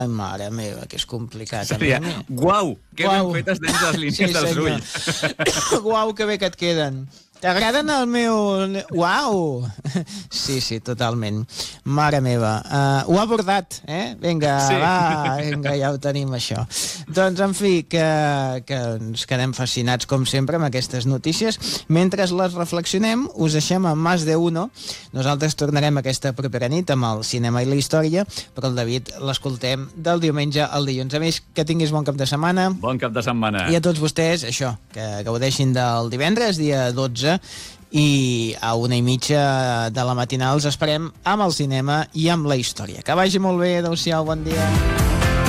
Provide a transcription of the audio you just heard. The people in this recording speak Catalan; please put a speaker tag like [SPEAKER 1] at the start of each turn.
[SPEAKER 1] Ai, mare meva, que és complicat.
[SPEAKER 2] Seria, uau, que ben fetes tens les línies dels ulls.
[SPEAKER 1] Uau, que bé que et queden. T'agraden el meu... Uau! Sí, totalment. Mare meva. Ho ha abordat, eh? Vinga, sí. Vinga, ja ho tenim, això. Doncs, en fi, que ens quedem fascinats, com sempre, amb aquestes notícies. Mentre les reflexionem, us deixem a Más de Uno. Nosaltres tornarem aquesta propera nit amb el cinema i la història, però el David l'escoltem del diumenge al dilluns. A més, que tinguis bon cap de setmana.
[SPEAKER 2] Bon cap de setmana.
[SPEAKER 1] I a tots vostès, això, que gaudeixin del divendres, dia 12, i a 1:30 de la matinal els esperem amb el cinema i amb la història. Que vagi molt bé, adeu-siau, bon dia.